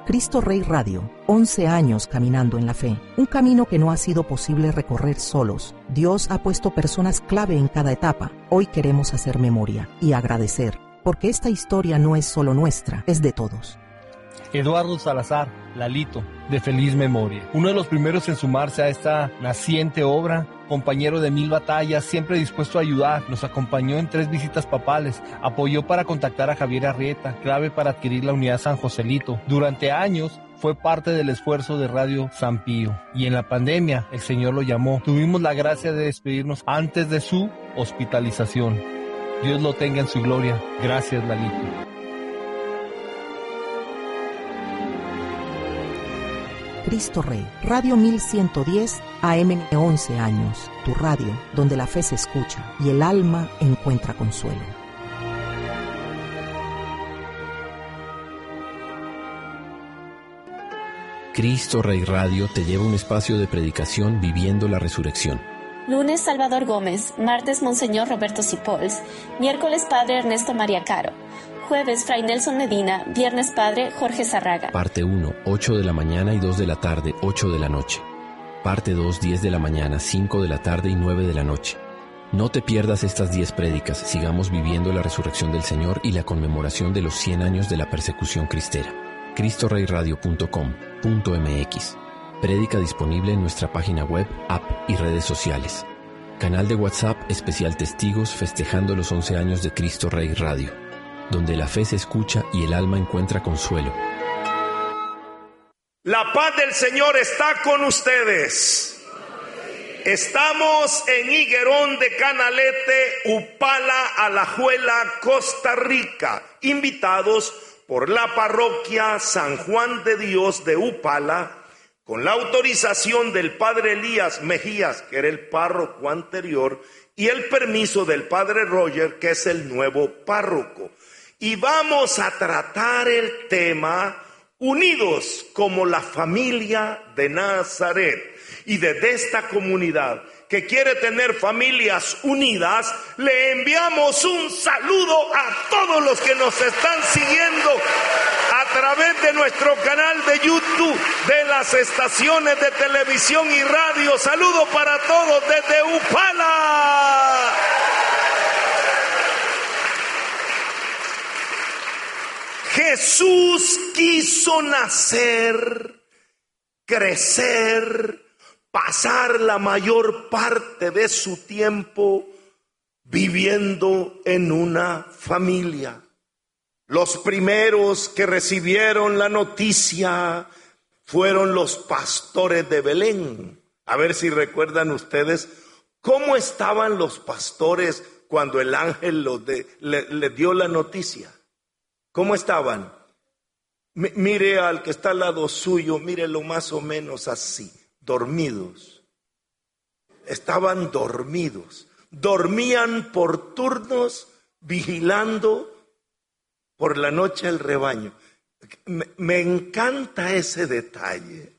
Cristo Rey Radio, 11 años caminando en la fe. Un camino que no ha sido posible recorrer solos. Dios ha puesto personas clave en cada etapa. Hoy queremos hacer memoria y agradecer, porque esta historia no es solo nuestra, es de todos. Eduardo Salazar, Lalito, de feliz memoria. Uno de los primeros en sumarse a esta naciente obra, compañero de 1000 batallas, siempre dispuesto a ayudar, nos acompañó en 3 visitas papales, apoyó para contactar a Javier Arrieta, clave para adquirir la unidad San Joselito. Durante años fue parte del esfuerzo de Radio San Pío, y en la pandemia el Señor lo llamó. Tuvimos la gracia de despedirnos antes de su hospitalización. Dios lo tenga en su gloria. Gracias, Lalito. Cristo Rey, Radio 1110 AM, 11 años, tu radio donde la fe se escucha y el alma encuentra consuelo. Cristo Rey Radio te lleva a un espacio de predicación viviendo la resurrección. Lunes Salvador Gómez, martes Monseñor Roberto Cipols, miércoles Padre Ernesto María Caro, jueves Fray Nelson Medina, viernes Padre Jorge Zarraga. Parte 1, 8 de la mañana y 2 de la tarde, 8 de la noche. Parte 2, 10 de la mañana, 5 de la tarde y 9 de la noche. No te pierdas estas 10 prédicas, sigamos viviendo la resurrección del Señor y la conmemoración de los 100 años de la persecución cristera. CristoReyRadio.com.mx. Prédica disponible en nuestra página web, app y redes sociales. Canal de WhatsApp especial Testigos festejando los 11 años de Cristo Rey Radio, donde la fe se escucha y el alma encuentra consuelo. La paz del Señor está con ustedes. Estamos en Higuerón de Canalete, Upala, Alajuela, Costa Rica, invitados por la parroquia San Juan de Dios de Upala, con la autorización del padre Elías Mejías, que era el párroco anterior, y el permiso del padre Roger, que es el nuevo párroco. Y vamos a tratar el tema Unidos como la familia de Nazaret. Y desde esta comunidad que quiere tener familias unidas, le enviamos un saludo a todos los que nos están siguiendo a través de nuestro canal de YouTube, de las estaciones de televisión y radio. Saludo para todos desde Upala. Jesús quiso nacer, crecer, pasar la mayor parte de su tiempo viviendo en una familia. Los primeros que recibieron la noticia fueron los pastores de Belén. A ver si recuerdan ustedes cómo estaban los pastores cuando el ángel le dio la noticia. ¿Cómo estaban? Mire al que está al lado suyo, mírelo más o menos así, dormidos. Estaban dormidos. Dormían por turnos, vigilando por la noche el rebaño. Me encanta ese detalle.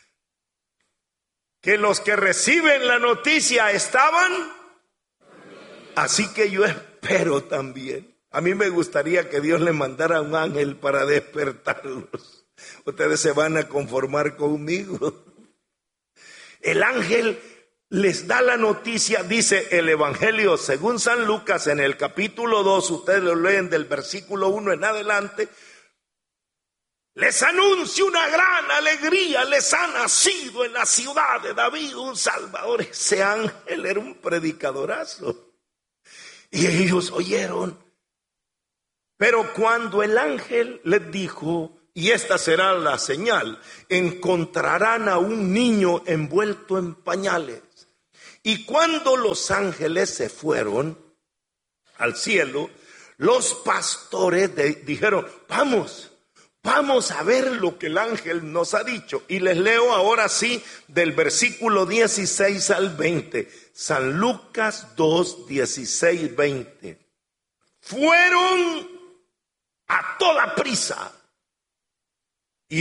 Que los que reciben la noticia estaban. Así que yo espero también. A mí me gustaría que Dios le mandara un ángel para despertarlos. Ustedes se van a conformar conmigo. El ángel les da la noticia, dice el Evangelio según San Lucas en el capítulo 2, ustedes lo leen del versículo 1 en adelante. Les anuncio una gran alegría, les ha nacido en la ciudad de David un Salvador. Ese ángel era un predicadorazo. Y ellos oyeron. Pero cuando el ángel les dijo, y esta será la señal, encontrarán a un niño envuelto en pañales. Y cuando los ángeles se fueron al cielo, los pastores dijeron, vamos a ver lo que el ángel nos ha dicho. Y les leo ahora sí del versículo 16 al 20. San Lucas 2, 16, 20. Fueron a toda prisa y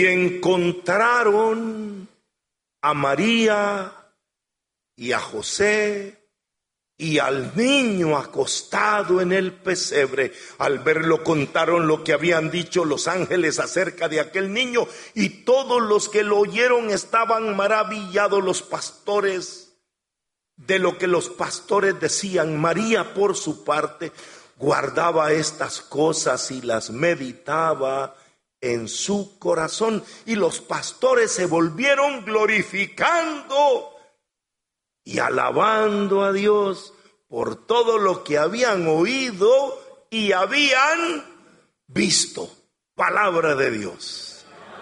encontraron a María y a José y al niño acostado en el pesebre. Al verlo contaron lo que habían dicho los ángeles acerca de aquel niño, y todos los que lo oyeron estaban maravillados los pastores de lo que los pastores decían. María, por su parte, guardaba estas cosas y las meditaba en su corazón. Y los pastores se volvieron glorificando y alabando a Dios por todo lo que habían oído y habían visto. Palabra de Dios.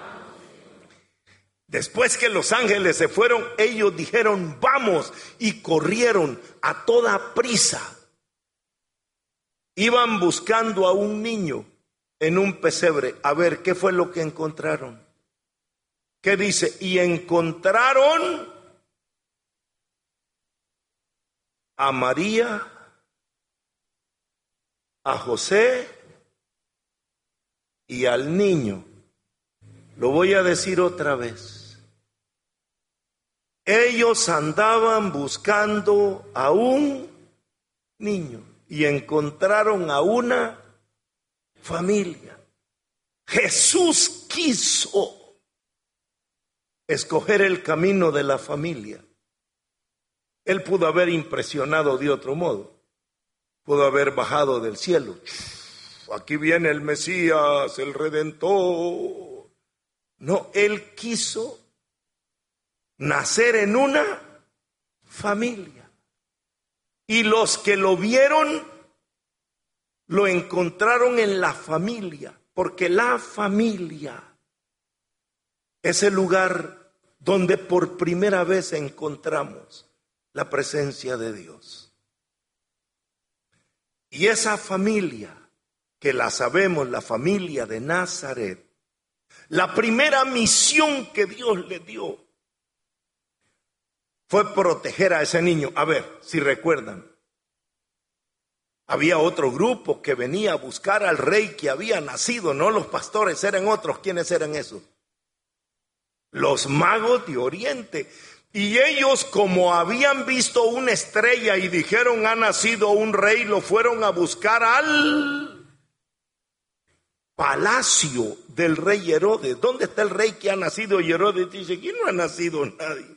Después que los ángeles se fueron, ellos dijeron: vamos, y corrieron a toda prisa. Iban buscando a un niño en un pesebre. A ver, ¿qué fue lo que encontraron? ¿Qué dice? Y encontraron a María, a José y al niño. Lo voy a decir otra vez. Ellos andaban buscando a un niño y encontraron a una familia. Jesús quiso escoger el camino de la familia. Él pudo haber impresionado de otro modo. Pudo haber bajado del cielo. Aquí viene el Mesías, el Redentor. No, Él quiso nacer en una familia. Y los que lo vieron, lo encontraron en la familia. Porque la familia es el lugar donde por primera vez encontramos la presencia de Dios. Y esa familia, que la sabemos, la familia de Nazaret, la primera misión que Dios le dio fue proteger a ese niño. A ver, si recuerdan, había otro grupo que venía a buscar al rey que había nacido, no los pastores, eran otros. ¿Quiénes eran esos? Los magos de Oriente. Y ellos, como habían visto una estrella y dijeron: ha nacido un rey, lo fueron a buscar al palacio del rey Herodes. ¿Dónde está el rey que ha nacido? Y Herodes dice: aquí no ha nacido nadie.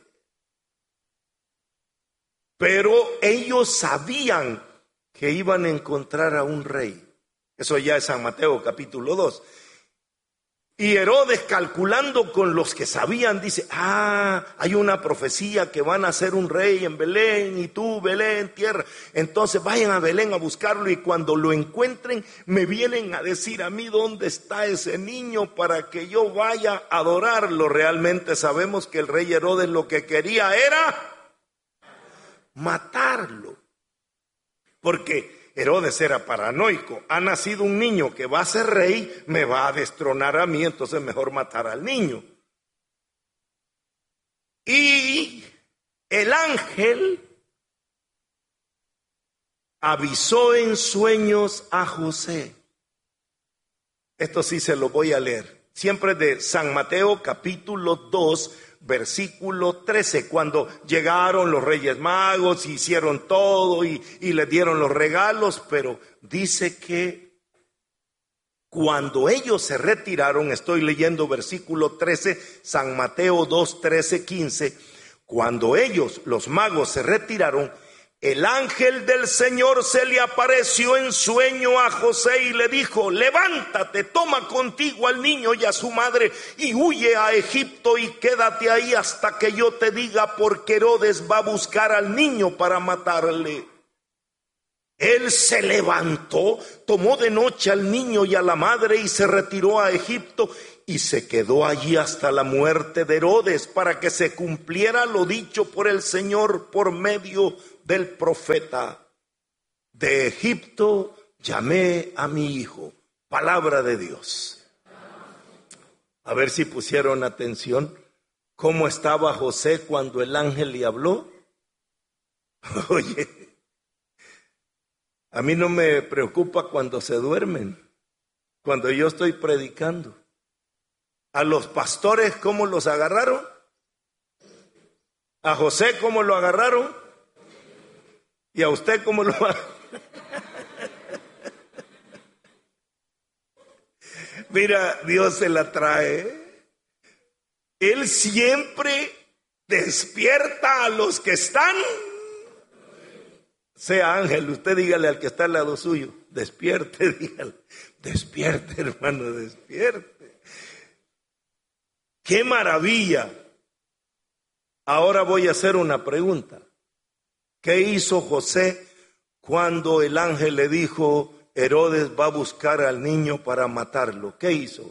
Pero ellos sabían que iban a encontrar a un rey. Eso ya es San Mateo capítulo 2. Y Herodes, calculando con los que sabían, dice: hay una profecía que van a nacer un rey en Belén, y tú, Belén, tierra. Entonces vayan a Belén a buscarlo, y cuando lo encuentren, me vienen a decir a mí dónde está ese niño para que yo vaya a adorarlo. Realmente sabemos que el rey Herodes lo que quería era matarlo. Porque Herodes era paranoico. Ha nacido un niño que va a ser rey, me va a destronar a mí, entonces mejor matar al niño. Y el ángel avisó en sueños a José. Esto sí se lo voy a leer. Siempre de San Mateo capítulo 2, versículo 13, cuando llegaron los Reyes Magos, hicieron todo y les dieron los regalos, pero dice que cuando ellos se retiraron, estoy leyendo versículo 13, San Mateo 2, 13, 15, cuando ellos, los magos, se retiraron, el ángel del Señor se le apareció en sueño a José y le dijo: levántate, toma contigo al niño y a su madre y huye a Egipto y quédate ahí hasta que yo te diga, porque Herodes va a buscar al niño para matarle. Él se levantó, tomó de noche al niño y a la madre y se retiró a Egipto y se quedó allí hasta la muerte de Herodes, para que se cumpliera lo dicho por el Señor por medio del profeta: de Egipto llamé a mi hijo. Palabra de Dios. A ver si pusieron atención. ¿Cómo estaba José cuando el ángel le habló? Oye, a mí no me preocupa cuando se duermen, cuando yo estoy predicando. A los pastores, ¿cómo los agarraron? A José, ¿cómo lo agarraron? ¿Y a usted cómo lo va? Mira, Dios se la trae. Él siempre despierta a los que están. Sea ángel, usted dígale al que está al lado suyo, despierte, dígale, despierte, hermano, despierte. ¡Qué maravilla! Ahora voy a hacer una pregunta. ¿Qué hizo José cuando el ángel le dijo, Herodes va a buscar al niño para matarlo? ¿Qué hizo?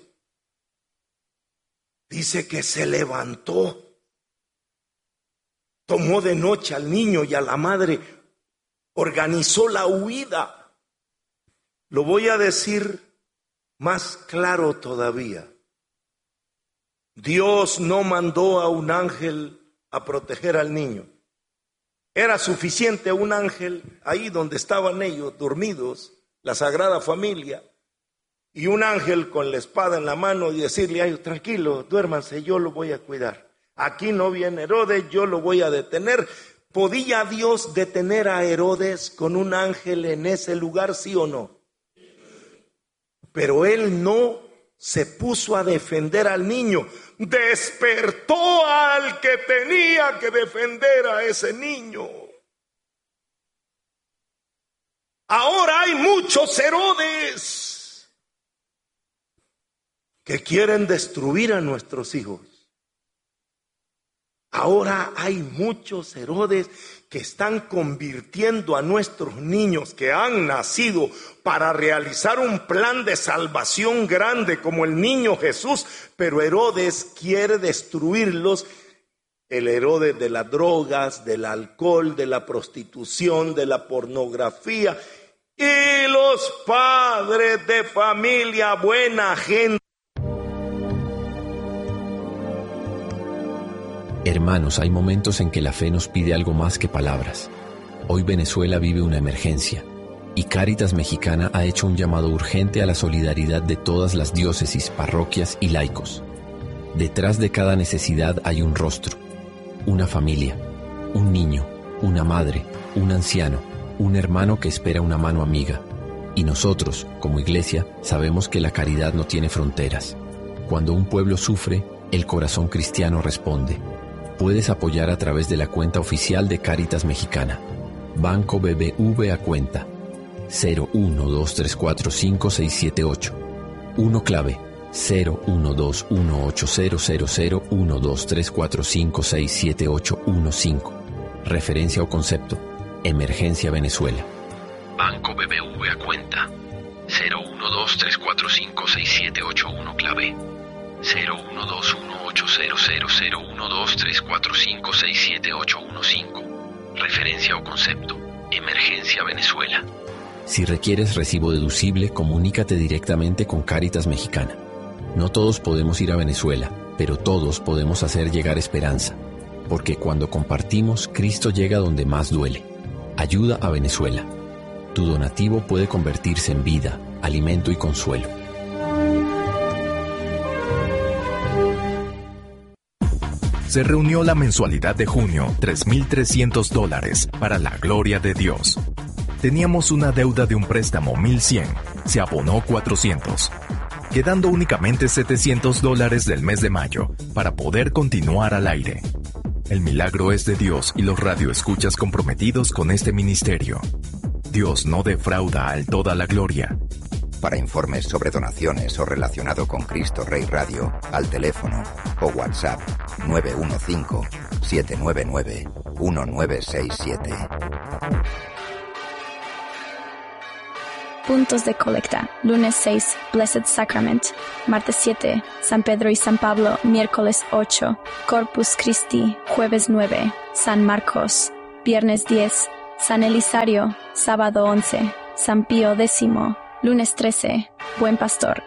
Dice que se levantó, tomó de noche al niño y a la madre, organizó la huida. Lo voy a decir más claro todavía. Dios no mandó a un ángel a proteger al niño. Era suficiente un ángel ahí donde estaban ellos dormidos, la Sagrada Familia, y un ángel con la espada en la mano y decirle a ellos, tranquilo, duérmanse, yo lo voy a cuidar. Aquí no viene Herodes, yo lo voy a detener. ¿Podía Dios detener a Herodes con un ángel en ese lugar, sí o no? Pero él no se puso a defender al niño. Despertó al que tenía que defender a ese niño. Ahora hay muchos Herodes que quieren destruir a nuestros hijos. Ahora hay muchos Herodes que están convirtiendo a nuestros niños que han nacido para realizar un plan de salvación grande como el niño Jesús, pero Herodes quiere destruirlos. El Herodes de las drogas, del alcohol, de la prostitución, de la pornografía, y los padres de familia, buena gente. Hermanos, hay momentos en que la fe nos pide algo más que palabras. Hoy Venezuela vive una emergencia y Cáritas Mexicana ha hecho un llamado urgente a la solidaridad de todas las diócesis, parroquias y laicos. Detrás de cada necesidad hay un rostro, una familia, un niño, una madre, un anciano, un hermano que espera una mano amiga. Y nosotros, como iglesia, sabemos que la caridad no tiene fronteras. Cuando un pueblo sufre, el corazón cristiano responde. Puedes apoyar a través de la cuenta oficial de Cáritas Mexicana. Banco BBVA cuenta 0123456678. 1 clave 012180001234567815. Referencia o concepto: Emergencia Venezuela. Banco BBVA cuenta 0123456781 clave 012180001234567815. Referencia o concepto: Emergencia Venezuela. Si requieres recibo deducible, comunícate directamente con Cáritas Mexicana. No todos podemos ir a Venezuela, pero todos podemos hacer llegar esperanza, porque cuando compartimos, Cristo llega donde más duele. Ayuda a Venezuela. Tu donativo puede convertirse en vida, alimento y consuelo. Se reunió la mensualidad de junio, $3,300 para la gloria de Dios. Teníamos una deuda de un préstamo $1,100, se abonó $400, quedando únicamente $700 del mes de mayo para poder continuar al aire. El milagro es de Dios y los radioescuchas comprometidos con este ministerio. Dios no defrauda al Toda la Gloria. Para informes sobre donaciones o relacionado con Cristo Rey Radio, al teléfono o WhatsApp 915-799-1967. Puntos de colecta. Lunes 6, Blessed Sacrament. Martes 7, San Pedro y San Pablo. Miércoles 8, Corpus Christi. Jueves 9, San Marcos. Viernes 10, San Elisario. Sábado 11, San Pío X. Lunes 13, Buen Pastor.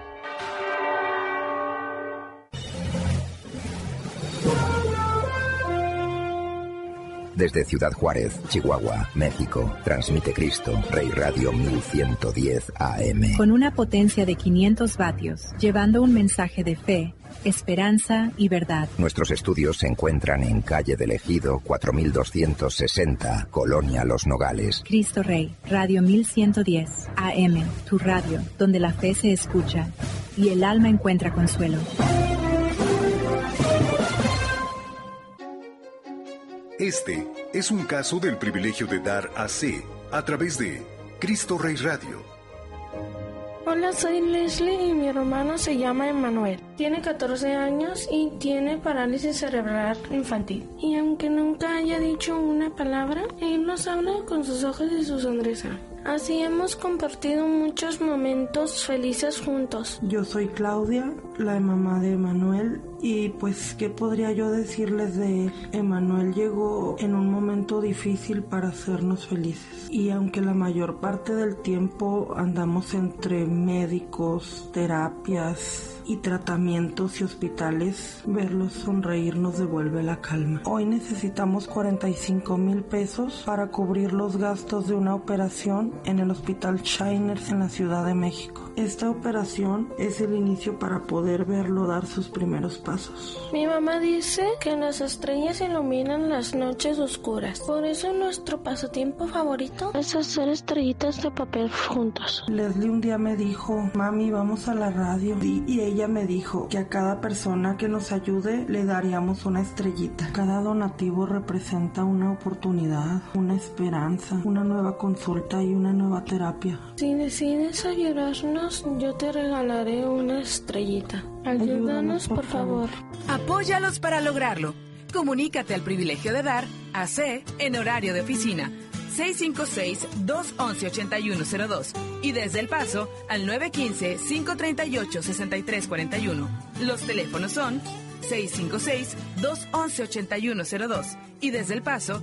Desde Ciudad Juárez, Chihuahua, México, transmite Cristo Rey Radio 1110 AM. Con una potencia de 500 vatios, llevando un mensaje de fe, esperanza y verdad. Nuestros estudios se encuentran en Calle del Ejido 4260, Colonia Los Nogales. Cristo Rey, Radio 1110, AM, tu radio, donde la fe se escucha y el alma encuentra consuelo. Este es un caso del privilegio de dar AC a través de Cristo Rey Radio. Hola, soy Leslie y mi hermano se llama Emanuel. Tiene 14 años y tiene parálisis cerebral infantil. Y aunque nunca haya dicho una palabra, él nos habla con sus ojos y su sonrisa. Así hemos compartido muchos momentos felices juntos. Yo soy Claudia, la mamá de Emanuel, y pues, ¿qué podría yo decirles de él? Emanuel llegó en un momento difícil para hacernos felices. Y aunque la mayor parte del tiempo andamos entre médicos, terapias y tratamientos y hospitales, verlos sonreír nos devuelve la calma. Hoy necesitamos 45,000 pesos para cubrir los gastos de una operación en el Hospital Shiners en la Ciudad de México. Esta operación es el inicio para poder verlo dar sus primeros pasos. Mi mamá dice que las estrellas iluminan las noches oscuras. Por eso nuestro pasatiempo favorito es hacer estrellitas de papel juntos. Leslie un día me dijo, mami, vamos a la radio. Y ella me dijo que a cada persona que nos ayude le daríamos una estrellita. Cada donativo representa una oportunidad, una esperanza, una nueva consulta y una nueva terapia. Si decides ayudarnos, yo te regalaré una estrellita. Ayúdanos, por favor. Apóyalos para lograrlo. Comunícate al privilegio de dar AC en horario de oficina 656-211-8102 y desde El Paso al 915-538-6341. Los teléfonos son 656-211-8102 y desde El Paso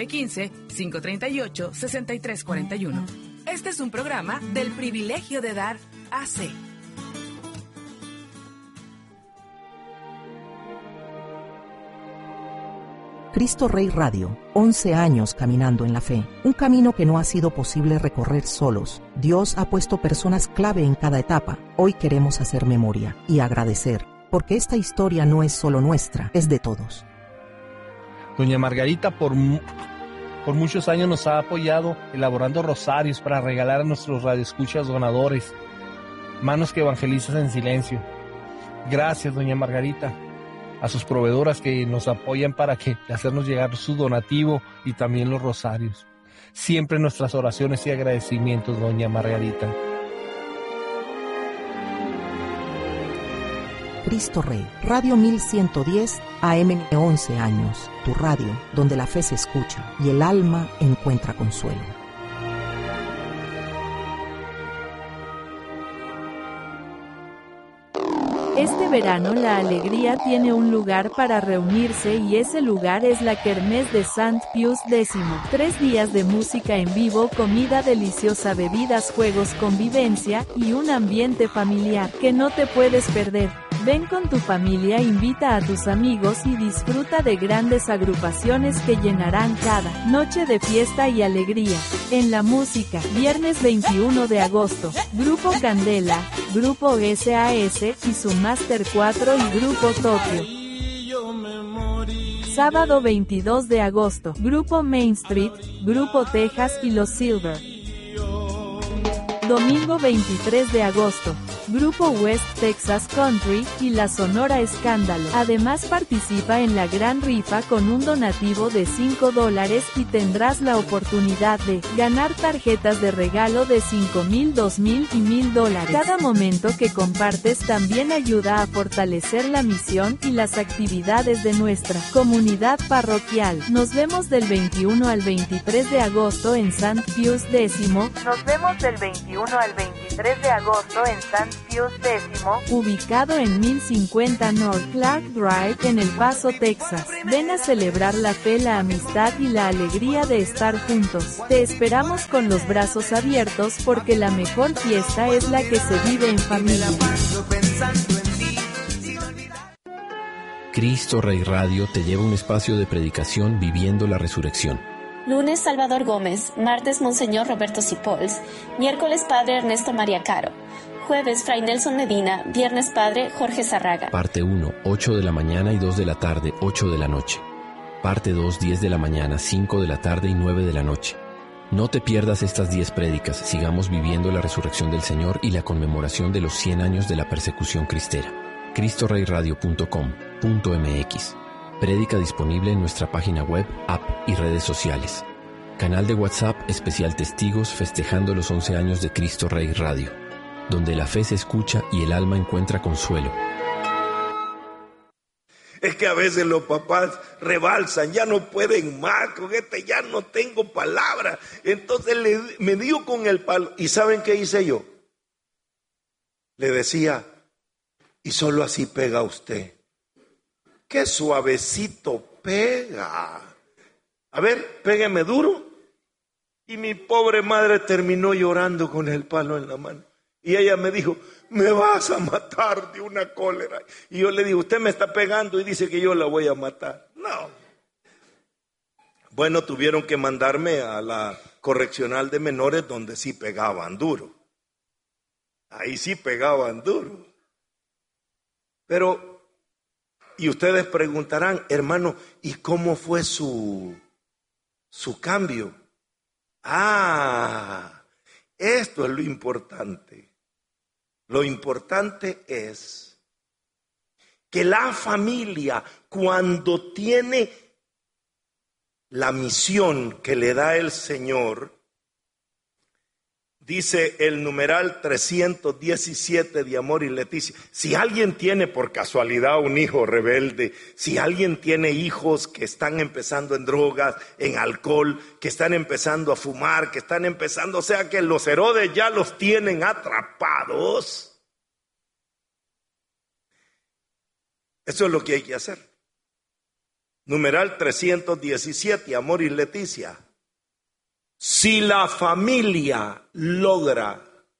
915-538-6341. Este es un programa del privilegio de dar AC. Cristo Rey Radio, 11 años caminando en la fe, un camino que no ha sido posible recorrer solos. Dios ha puesto personas clave en cada etapa. Hoy queremos hacer memoria y agradecer, porque esta historia no es solo nuestra, es de todos. Doña Margarita por muchos años nos ha apoyado elaborando rosarios para regalar a nuestros radioescuchas donadores, manos que evangelizan en silencio. Gracias, doña Margarita. A sus proveedoras que nos apoyan para hacernos llegar su donativo y también los rosarios. Siempre nuestras oraciones y agradecimientos, doña Margarita. Cristo Rey, Radio 1110, AM 11 años, tu radio, donde la fe se escucha y el alma encuentra consuelo. Este verano la alegría tiene un lugar para reunirse y ese lugar es la Kermés de Sant Pius X. 3 días de música en vivo, comida deliciosa, bebidas, juegos, convivencia y un ambiente familiar que no te puedes perder. Ven con tu familia, invita a tus amigos y disfruta de grandes agrupaciones que llenarán cada noche de fiesta y alegría. En la música, viernes 21 de agosto, Grupo Candela, Grupo SAS y su Master 4 y Grupo Tokio. Sábado 22 de agosto, Grupo Main Street, Grupo Texas y Los Silver. Domingo 23 de agosto, Grupo West Texas Country y la Sonora Escándalo. Además participa en la gran rifa con un donativo de $5 y tendrás la oportunidad de ganar tarjetas de regalo de $5,000, $2,000 y $1,000. Cada momento que compartes también ayuda a fortalecer la misión y las actividades de nuestra comunidad parroquial. Nos vemos del 21 al 23 de agosto en Sant Pius X. Nos vemos del 21 al 23 de agosto en Sant Pius X, ubicado en 1050 North Clark Drive en El Paso, Texas. Ven a celebrar la fe, la amistad y la alegría de estar juntos. Te esperamos con los brazos abiertos porque la mejor fiesta es la que se vive en familia. Cristo Rey Radio te lleva a un espacio de predicación viviendo la resurrección. Lunes Salvador Gómez, martes Monseñor Roberto Sipols, miércoles Padre Ernesto María Caro, Jueves, Fray Nelson Medina. Viernes, Padre Jorge Zarraga. Parte 1, 8 de la mañana y 2 de la tarde, 8 de la noche. Parte 2, 10 de la mañana, 5 de la tarde y 9 de la noche. No te pierdas estas 10 prédicas. Sigamos viviendo la resurrección del Señor y la conmemoración de los 100 años de la persecución cristera. CristoReyRadio.com.mx. Prédica disponible en nuestra página web, app y redes sociales. Canal de WhatsApp especial Testigos festejando los 11 años de Cristo Rey Radio, donde la fe se escucha y el alma encuentra consuelo. Es que a veces los papás rebalsan, ya no pueden más, con ya no tengo palabra. Entonces me dio con el palo. ¿Y saben qué hice yo? Le decía, y solo así pega usted. Qué suavecito pega. A ver, pégueme duro. Y mi pobre madre terminó llorando con el palo en la mano. Y ella me dijo, me vas a matar de una cólera. Y yo le digo, usted me está pegando y dice que yo la voy a matar. No. Bueno, tuvieron que mandarme a la correccional de menores donde sí pegaban duro. Ahí sí pegaban duro. Pero, y ustedes preguntarán, hermano, ¿y cómo fue su cambio? Esto es lo importante. Lo importante es que la familia, cuando tiene la misión que le da el Señor, dice el numeral 317 de Amor y Leticia, si alguien tiene por casualidad un hijo rebelde, si alguien tiene hijos que están empezando en drogas, en alcohol, que están empezando a fumar, que están empezando, o sea que los Herodes ya los tienen atrapados, eso es lo que hay que hacer. Numeral 317, Amor y Leticia. Si la familia logra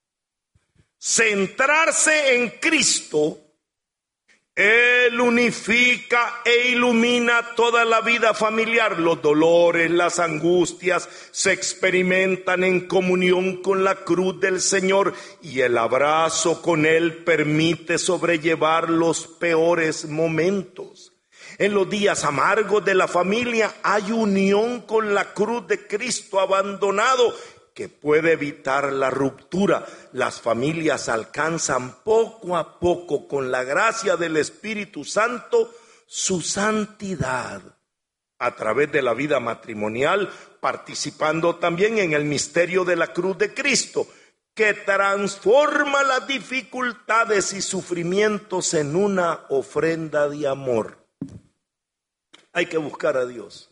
centrarse en Cristo, Él unifica e ilumina toda la vida familiar. Los dolores, las angustias se experimentan en comunión con la cruz del Señor y el abrazo con Él permite sobrellevar los peores momentos. En los días amargos de la familia hay unión con la cruz de Cristo abandonado que puede evitar la ruptura. Las familias alcanzan poco a poco, con la gracia del Espíritu Santo, su santidad a través de la vida matrimonial, participando también en el misterio de la cruz de Cristo, que transforma las dificultades y sufrimientos en una ofrenda de amor. Hay que buscar a Dios.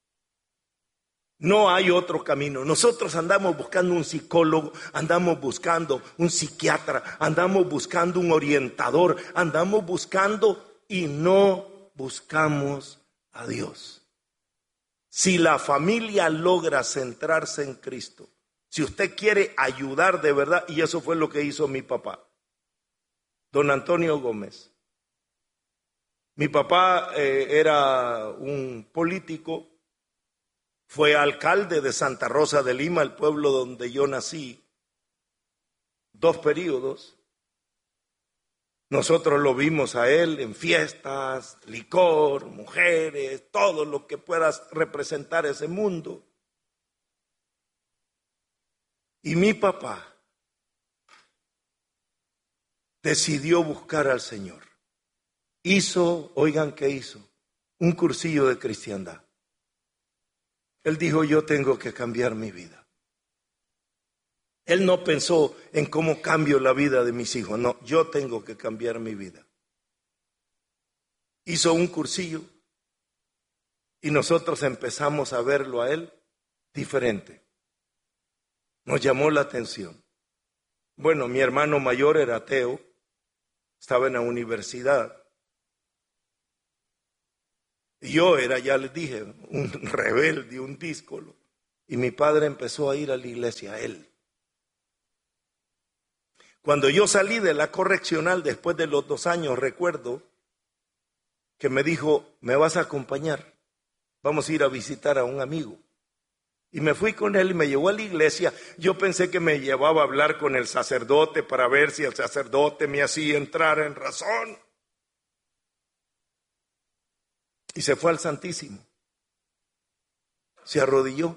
No hay otro camino. Nosotros andamos buscando un psicólogo, andamos buscando un psiquiatra, andamos buscando un orientador, andamos buscando y no buscamos a Dios. Si la familia logra centrarse en Cristo, si usted quiere ayudar de verdad, y eso fue lo que hizo mi papá, don Antonio Gómez. Mi papá era un político, fue alcalde de Santa Rosa de Lima, el pueblo donde yo nací, 2 periodos. Nosotros lo vimos a él en fiestas, licor, mujeres, todo lo que pueda representar ese mundo. Y mi papá decidió buscar al Señor. Hizo, oigan qué hizo, un cursillo de cristiandad. Él dijo, yo tengo que cambiar mi vida. Él no pensó en cómo cambio la vida de mis hijos, no, yo tengo que cambiar mi vida. Hizo un cursillo y nosotros empezamos a verlo a él diferente. Nos llamó la atención. Bueno, mi hermano mayor era ateo, estaba en la universidad. Yo era, ya les dije, un rebelde, un díscolo. Y mi padre empezó a ir a la iglesia, él. Cuando yo salí de la correccional después de los 2 años, recuerdo que me dijo, ¿me vas a acompañar? Vamos a ir a visitar a un amigo. Y me fui con él y me llevó a la iglesia. Yo pensé que me llevaba a hablar con el sacerdote para ver si el sacerdote me hacía entrar en razón. Y se fue al Santísimo. Se arrodilló.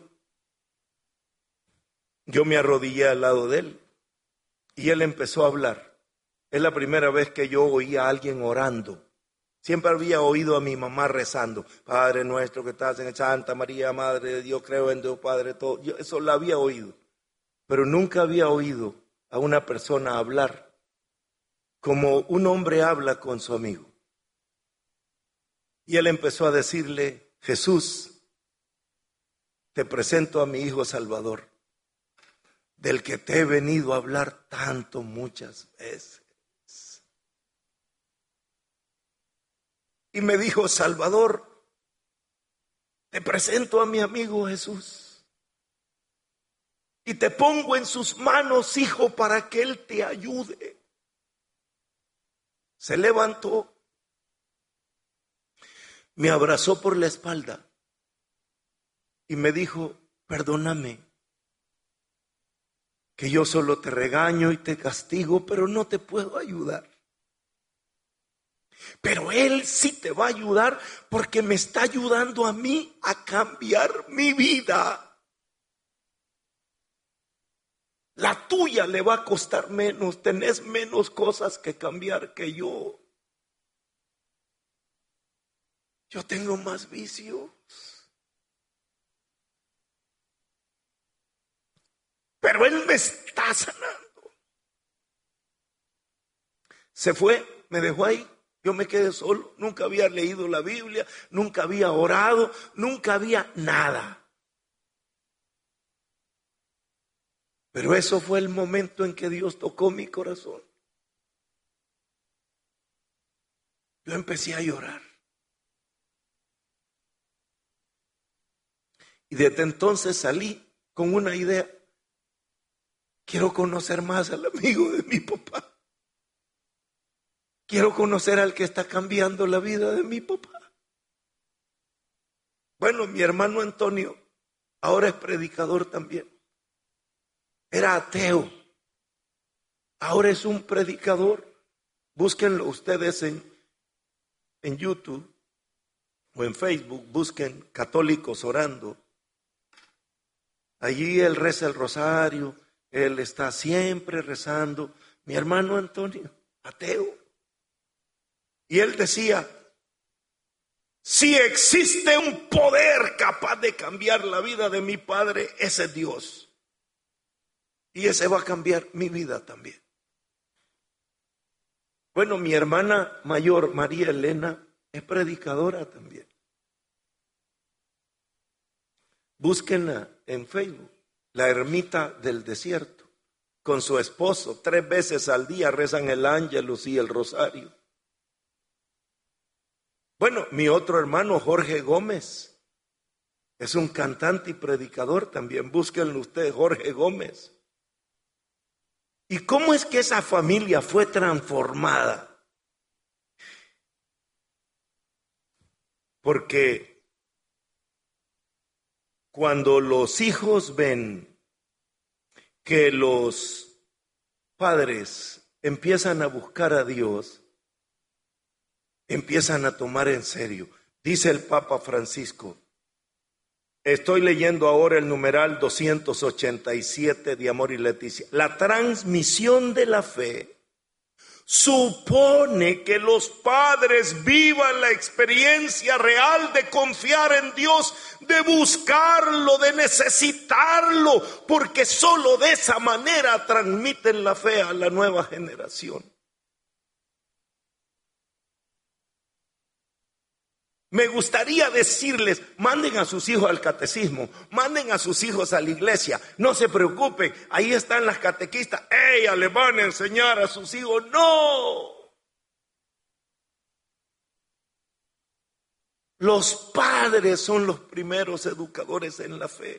Yo me arrodillé al lado de él. Y él empezó a hablar. Es la primera vez que yo oía a alguien orando. Siempre había oído a mi mamá rezando. Padre nuestro que estás en Santa María, Madre de Dios, creo en Dios Padre todo. Yo eso lo había oído. Pero nunca había oído a una persona hablar como un hombre habla con su amigo. Y él empezó a decirle: Jesús, te presento a mi hijo Salvador, del que te he venido a hablar tanto muchas veces. Y me dijo: Salvador, te presento a mi amigo Jesús y te pongo en sus manos, hijo, para que él te ayude. Se levantó, me abrazó por la espalda y me dijo: perdóname, que yo solo te regaño y te castigo, pero no te puedo ayudar. Pero él sí te va a ayudar porque me está ayudando a mí a cambiar mi vida. La tuya le va a costar menos, tenés menos cosas que cambiar que yo. Yo tengo más vicios. Pero él me está sanando. Se fue, me dejó ahí. Yo me quedé solo, nunca había leído la Biblia, nunca había orado, nunca había nada. Pero eso fue el momento en que Dios tocó mi corazón. Yo empecé a llorar. Y desde entonces salí con una idea. Quiero conocer más al amigo de mi papá. Quiero conocer al que está cambiando la vida de mi papá. Bueno, mi hermano Antonio ahora es predicador también. Era ateo. Ahora es un predicador. Búsquenlo ustedes en YouTube o en Facebook. Busquen Católicos Orando. Allí él reza el rosario. Él está siempre rezando. Mi hermano Antonio, ateo. Y él decía: si existe un poder capaz de cambiar la vida de mi padre, ese es Dios. Y ese va a cambiar mi vida también. Bueno, mi hermana mayor, María Elena, es predicadora también. Búsquenla en Facebook, La Ermita del Desierto. Con su esposo, 3 veces al día rezan el Ángelus y el Rosario. Bueno, mi otro hermano, Jorge Gómez, es un cantante y predicador también. Búsquenlo ustedes, Jorge Gómez. ¿Y cómo es que esa familia fue transformada? Porque cuando los hijos ven que los padres empiezan a buscar a Dios, empiezan a tomar en serio. Dice el Papa Francisco, estoy leyendo ahora el numeral 287 de Amor y Leticia. La transmisión de la fe supone que los padres vivan la experiencia real de confiar en Dios, de buscarlo, de necesitarlo, porque solo de esa manera transmiten la fe a la nueva generación. Me gustaría decirles, manden a sus hijos al catecismo, manden a sus hijos a la iglesia, no se preocupen, ahí están las catequistas, ellas les van a enseñar a sus hijos. ¡No! Los padres son los primeros educadores en la fe.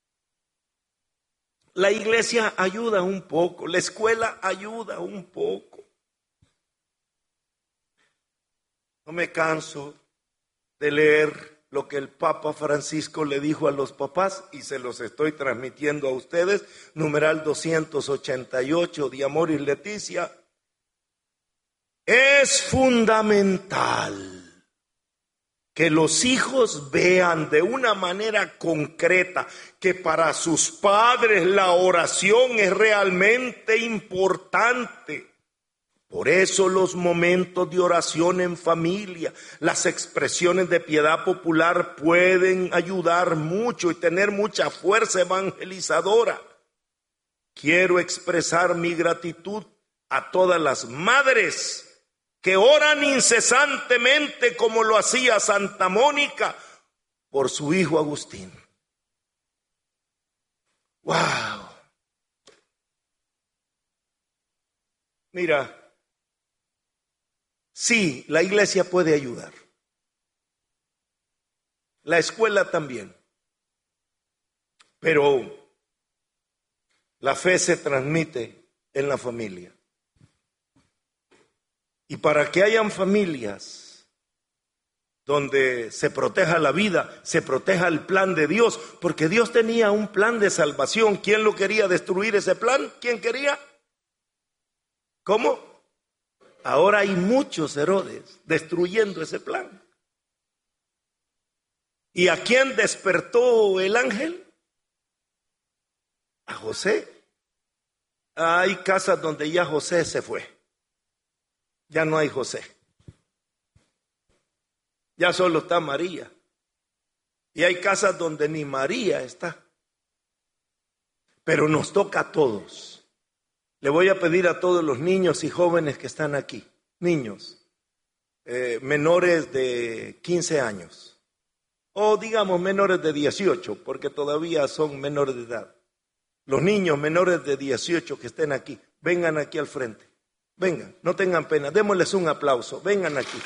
La iglesia ayuda un poco, la escuela ayuda un poco. No me canso de leer lo que el Papa Francisco le dijo a los papás y se los estoy transmitiendo a ustedes, numeral 288 de Amoris Laetitia. Es fundamental que los hijos vean de una manera concreta que para sus padres la oración es realmente importante. Por eso los momentos de oración en familia, las expresiones de piedad popular pueden ayudar mucho y tener mucha fuerza evangelizadora. Quiero expresar mi gratitud a todas las madres que oran incesantemente como lo hacía Santa Mónica por su hijo Agustín. ¡Wow! Mira, sí, la iglesia puede ayudar. La escuela también. Pero la fe se transmite en la familia. Y para que hayan familias donde se proteja la vida, se proteja el plan de Dios, porque Dios tenía un plan de salvación. ¿Quién lo quería destruir ese plan? ¿Quién quería? ¿Cómo? Ahora hay muchos Herodes destruyendo ese plan. ¿Y a quién despertó el ángel? A José. Hay casas donde ya José se fue. Ya no hay José. Ya solo está María. Y hay casas donde ni María está. Pero nos toca a todos. Le voy a pedir a todos los niños y jóvenes que están aquí, niños, menores de 15 años, o digamos menores de 18, porque todavía son menores de edad. Los niños menores de 18 que estén aquí, vengan aquí al frente. Vengan, no tengan pena, démosles un aplauso. Vengan aquí.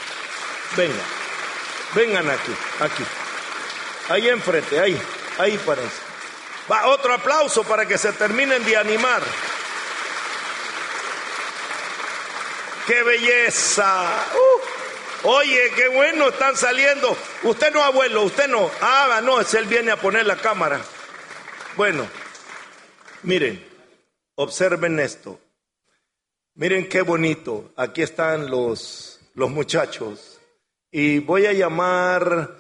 Vengan aquí. Ahí enfrente, ahí parece. Va, otro aplauso para que se terminen de animar. ¡Qué belleza! Oye, qué bueno están saliendo. Usted no, abuelo, usted no. Ah, no, es él viene a poner la cámara. Bueno, miren, observen esto. Miren qué bonito. Aquí están los muchachos. Y voy a llamar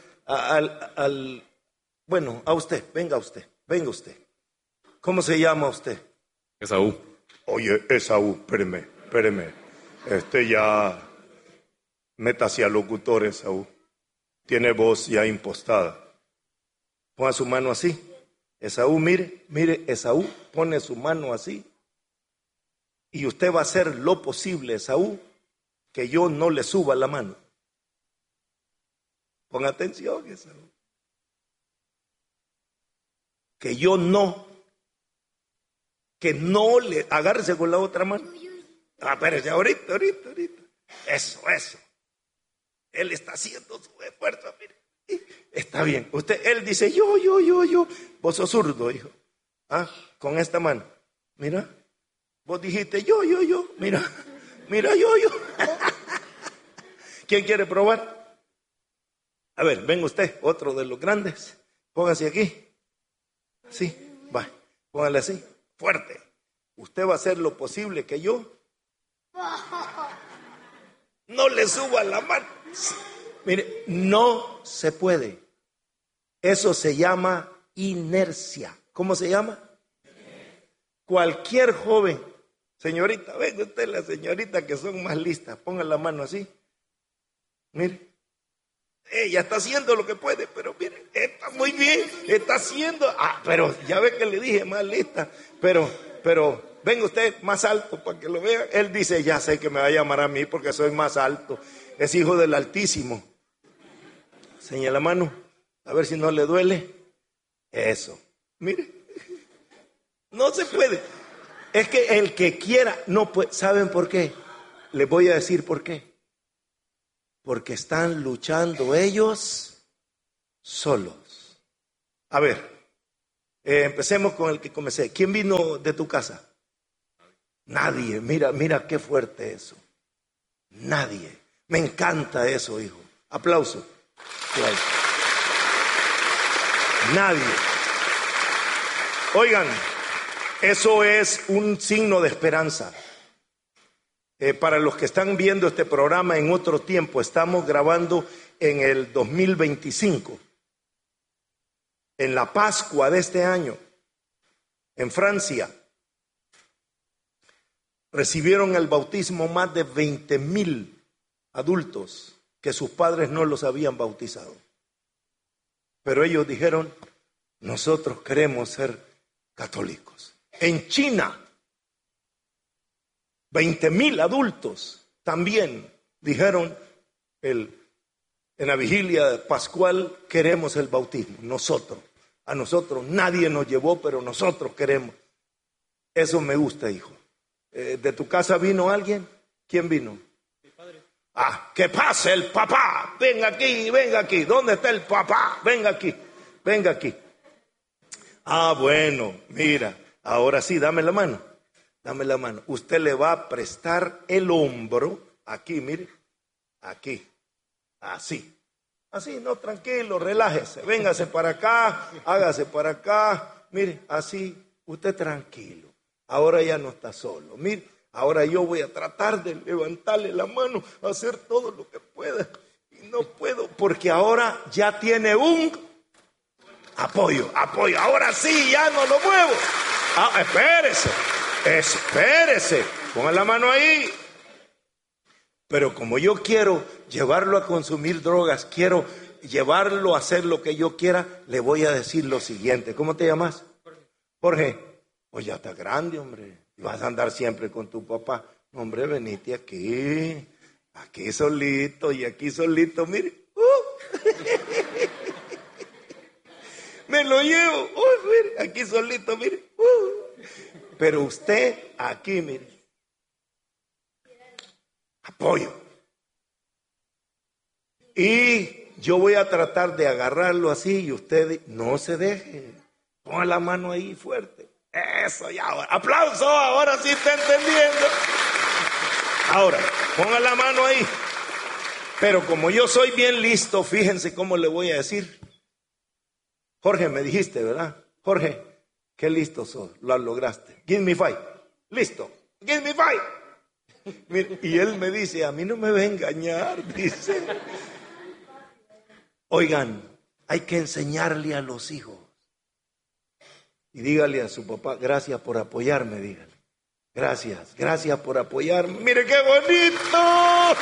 bueno, a usted. Venga usted. ¿Cómo se llama usted? Esaú. Oye, Esaú, espéreme. Ya métase al locutor, Esaú. Tiene voz ya impostada. Ponga su mano así. Esaú, mire, Esaú pone su mano así. Y usted va a hacer lo posible, Esaú, que yo no le suba la mano. Ponga atención, Esaú. Que no le, agárrese con la otra mano. Espérese, ahorita. Eso. Él está haciendo su esfuerzo, mire. Está bien. Él dice, yo. Vos sos zurdo, hijo. Con esta mano. Mira. Vos dijiste, yo. Mira, yo. ¿Quién quiere probar? A ver, venga usted, otro de los grandes. Póngase aquí. Así, va. Póngale así, fuerte. Usted va a hacer lo posible que yo no le suba la mano. Mire, no se puede. Eso se llama inercia. ¿Cómo se llama? Cualquier joven, señorita, venga usted, la señorita que son más listas, ponga la mano así. Mire, ella está haciendo lo que puede, pero mire, está muy bien, está haciendo. Pero ya ve que le dije más lista, pero venga usted más alto para que lo vea. Él dice, ya sé que me va a llamar a mí porque soy más alto. Es hijo del Altísimo. Señala la mano, a ver si no le duele. Eso, mire. No se puede. Es que el que quiera no puede. ¿Saben por qué? Les voy a decir por qué. Porque están luchando ellos solos. A ver, empecemos con el que comencé. ¿Quién vino de tu casa? Nadie. Mira qué fuerte eso. Nadie. Me encanta eso, hijo. Aplauso. Nadie. Oigan, eso es un signo de esperanza. Para los que están viendo este programa en otro tiempo, estamos grabando en el 2025, en la Pascua de este año, en Francia. Recibieron el bautismo más de 20,000 adultos que sus padres no los habían bautizado. Pero ellos dijeron, nosotros queremos ser católicos. En China, 20,000 adultos también dijeron, en la vigilia pascual queremos el bautismo. A nosotros nadie nos llevó, pero nosotros queremos. Eso me gusta, hijo. ¿De tu casa vino alguien? ¿Quién vino? Mi padre. Que pase el papá. Venga aquí, venga aquí. ¿Dónde está el papá? Venga aquí, venga aquí. Bueno, mira, ahora sí, dame la mano. Dame la mano. Usted le va a prestar el hombro. Aquí, mire. Aquí. Así. Así, no, tranquilo, relájese. Véngase para acá, hágase para acá. Mire, así, usted tranquilo. Ahora ya no está solo. Mire, ahora yo voy a tratar de levantarle la mano, hacer todo lo que pueda. Y no puedo, porque ahora ya tiene un apoyo. Ahora sí, ya no lo muevo. Espérese. Ponga la mano ahí. Pero como yo quiero llevarlo a consumir drogas, quiero llevarlo a hacer lo que yo quiera, le voy a decir lo siguiente. ¿Cómo te llamas? Jorge. Pues ya está grande, hombre. Y vas a andar siempre con tu papá. Hombre, venite aquí. Aquí solito y aquí solito, mire. Me lo llevo. Mire, aquí solito, mire. Pero usted aquí, mire. Apoyo. Y yo voy a tratar de agarrarlo así y usted no se deje. Ponga la mano ahí fuerte. Eso, ya, aplauso, ahora sí está entendiendo. Ahora, ponga la mano ahí. Pero como yo soy bien listo, fíjense cómo le voy a decir. Jorge, me dijiste, ¿verdad? Jorge, qué listo sos, lo lograste. Give me five. Listo, give me five. Mire, y él me dice, a mí no me va a engañar, dice. Oigan, hay que enseñarle a los hijos. Y dígale a su papá, gracias por apoyarme, dígale. Gracias por apoyarme. Mire qué bonito.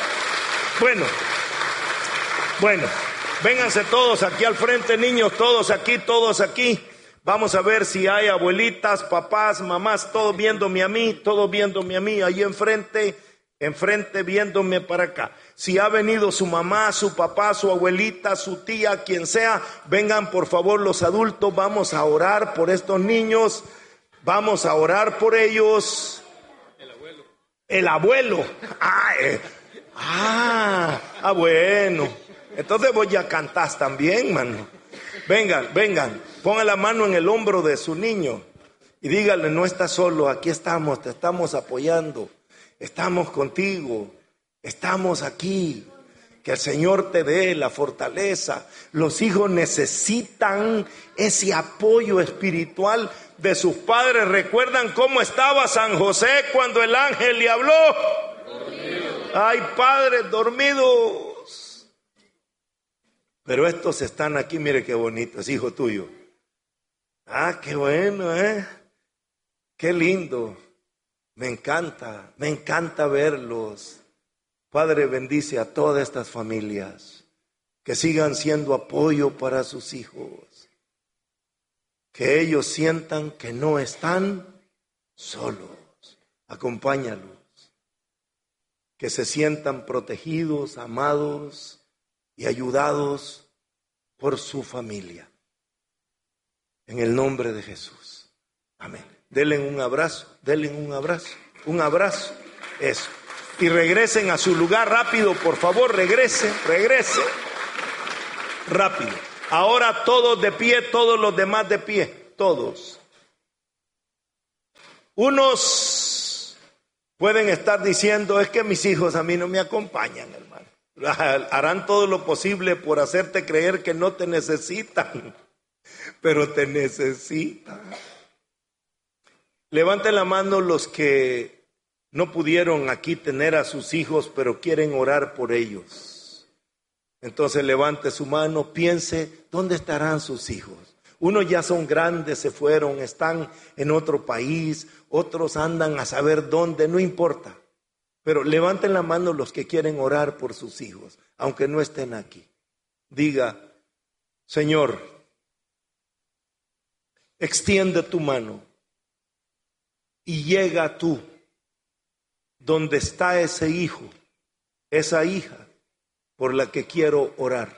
Bueno, vénganse todos aquí al frente, niños, todos aquí. Vamos a ver si hay abuelitas, papás, mamás, todos viéndome a mí, ahí enfrente viéndome para acá. Si ha venido su mamá, su papá, su abuelita, su tía, quien sea, vengan por favor los adultos, vamos a orar por estos niños, vamos a orar por ellos. El abuelo. Bueno. Entonces vos ya cantás también, mano. Vengan, pongan la mano en el hombro de su niño y díganle, no estás solo, aquí estamos, te estamos apoyando. Estamos contigo, estamos aquí, que el Señor te dé la fortaleza. Los hijos necesitan ese apoyo espiritual de sus padres. ¿Recuerdan cómo estaba San José cuando el ángel le habló? Dormido. Ay, padres dormidos. Pero estos están aquí, mire qué bonito, es hijo tuyo. Qué bueno, qué lindo. Me encanta verlos. Padre, bendice a todas estas familias, que sigan siendo apoyo para sus hijos, que ellos sientan que no están solos. Acompáñalos, que se sientan protegidos, amados y ayudados por su familia. En el nombre de Jesús. Amén. Denle un abrazo. Eso. Y regresen a su lugar rápido, por favor, regrese. Rápido. Ahora todos de pie, todos los demás de pie, todos. Unos pueden estar diciendo, es que mis hijos a mí no me acompañan, hermano. Harán todo lo posible por hacerte creer que no te necesitan. pero te necesita. Levanten la mano los que no pudieron aquí tener a sus hijos, pero quieren orar por ellos. Entonces levante su mano, piense, ¿dónde estarán sus hijos? Unos ya son grandes, se fueron, están en otro país, otros andan a saber dónde, no importa. Pero levanten la mano los que quieren orar por sus hijos, aunque no estén aquí. Diga, Señor, extiende tu mano y llega tú donde está ese hijo, esa hija por la que quiero orar.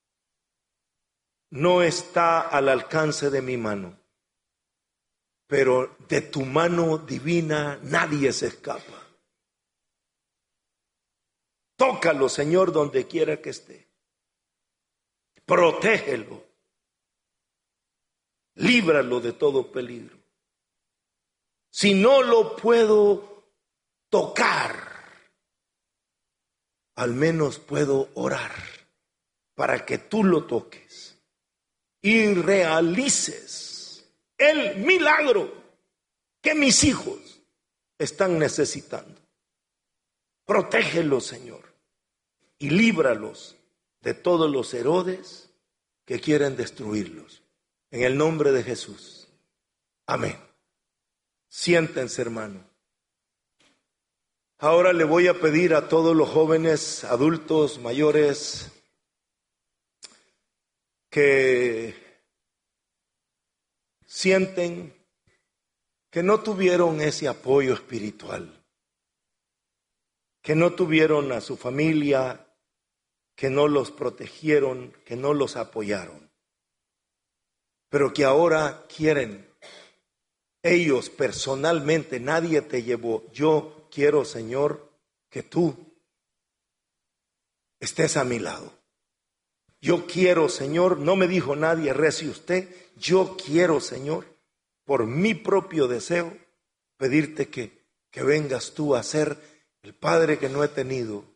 No está al alcance de mi mano, pero de tu mano divina nadie se escapa. Tócalo, Señor, donde quiera que esté. Protégelo. Líbralo de todo peligro. Si no lo puedo tocar, al menos puedo orar para que tú lo toques y realices el milagro que mis hijos están necesitando. Protégelos, Señor, y líbralos de todos los Herodes que quieren destruirlos. En el nombre de Jesús. Amén. Siéntense, hermano. Ahora le voy a pedir a todos los jóvenes, adultos, mayores, que sienten que no tuvieron ese apoyo espiritual, que no tuvieron a su familia, que no los protegieron, que no los apoyaron, pero que ahora quieren, ellos personalmente, nadie te llevó, yo quiero, Señor, que tú estés a mi lado. Yo quiero, Señor, no me dijo nadie, rece usted, yo quiero, Señor, por mi propio deseo, pedirte que vengas tú a ser el padre que no he tenido,